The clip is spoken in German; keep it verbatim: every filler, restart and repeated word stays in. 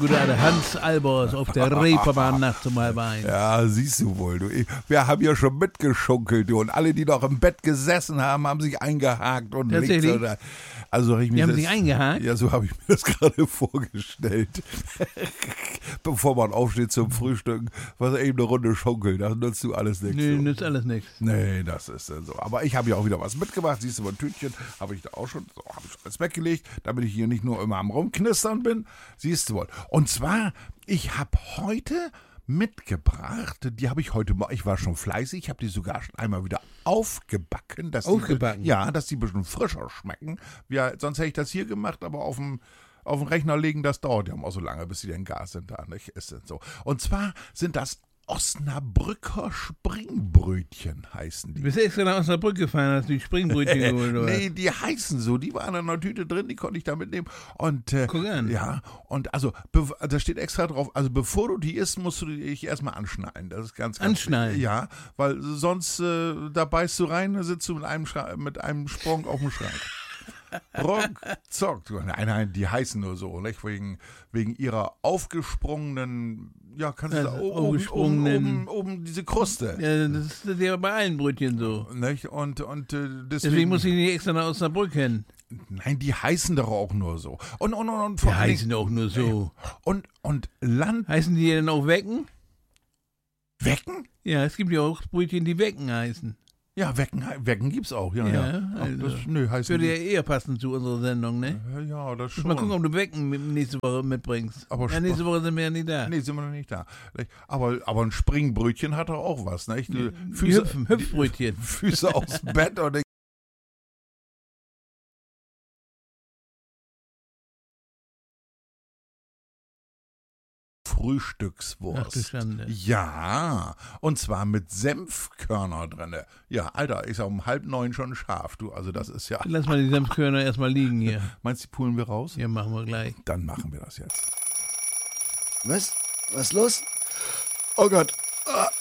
gute alte Hans Albers auf der Reeperbahn nachts um halb eins. Ja, siehst du wohl. Du. Wir haben ja schon mitgeschunkelt, du. Und alle, die noch im Bett gesessen haben, haben sich eingehakt. Und Tatsächlich? links oder, also ich Die mir haben das, sich eingehakt? Ja, so habe ich mir das gerade vorgestellt. Bevor man aufsteht zum Frühstücken, was eben eine Runde schunkelt. Das nutzt du alles nichts. Nee, so. nützt alles nichts. Nee, das ist dann so. Aber ich habe ja auch wieder was mitgebracht. Siehst du, mein Tütchen habe ich da auch schon, so, habe ich schon alles weggelegt, damit ich hier nicht nur immer am Rumknistern bin. Siehst du wohl. Und zwar, ich habe heute mitgebracht, die habe ich heute, ich war schon fleißig, ich habe die sogar schon einmal wieder aufgebacken. Dass Aufgebacken? Die, ja, dass die ein bisschen frischer schmecken. Ja, sonst hätte ich das hier gemacht, aber auf dem auf den Rechner legen, das dauert ja immer so lange, bis sie denn gar sind da, nicht? Ist denn so. Und zwar sind das Osnabrücker Springbrötchen heißen die. Du bist extra nach Osnabrück gefahren, hast du die Springbrötchen geholt, oder? Nee, die heißen so, die waren in einer Tüte drin, die konnte ich da mitnehmen. Und, äh, Guck an. Ja, und also, be- da steht extra drauf, also bevor du die isst, musst du dich erstmal anschnallen. Das ist ganz, ganz Anschnallen? Ja, weil sonst, äh, da beißt du rein, da sitzt du mit einem, Schra- mit einem Sprung auf dem Schrank. Ruck, zock. Nein, nein, die heißen nur so, nicht? Wegen, wegen ihrer aufgesprungenen, ja, kannst du Also sagen, oben, aufgesprungenen- oben, oben, oben diese Kruste. Ja, das ist ja bei allen Brötchen so. Nicht? Und, und äh, deswegen, Deswegen muss ich nicht extra nach Osnabrück hin. Nein, die heißen doch auch nur so. Und, und, und, und vor Die allen heißen auch nur so. Und, und Land Heißen die denn auch Wecken? wecken? Ja, es gibt ja auch Brötchen, die Wecken heißen. Ja, wecken, wecken gibt's auch, ja, ja. Ja, Ach, also. das, nö, heißt Würde ja nicht. eher passen zu unserer Sendung, ne? Ja, das Mal gucken, schon. ob du Wecken mit- nächste Woche mitbringst. Aber ja, nächste Woche sind wir ja nicht da. Nee, sind wir noch nicht da. Aber, aber ein Springbrötchen hat doch auch was, nicht? Die Füße, Hüpfen, Hüpfbrötchen. Füße aufs Bett und Frühstückswurst. Ach du Schande. Ja, und zwar mit Senfkörner drinne. Ja, Alter, ist ja um halb neun schon scharf, du. Also das ist ja. Lass mal die Senfkörner erstmal liegen hier. Meinst du, die pulen wir raus? Ja, machen wir gleich. Dann machen wir das jetzt. Was? Was los? Oh Gott. Ah,